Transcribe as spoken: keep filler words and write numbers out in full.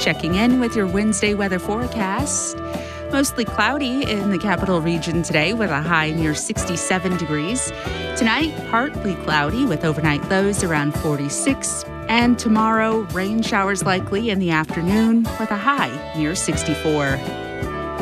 checking in with your Wednesday weather forecast. Mostly cloudy in the capital region today with a high near sixty-seven degrees. Tonight, partly cloudy with overnight lows around forty-six. And tomorrow, rain showers likely in the afternoon with a high near sixty-four.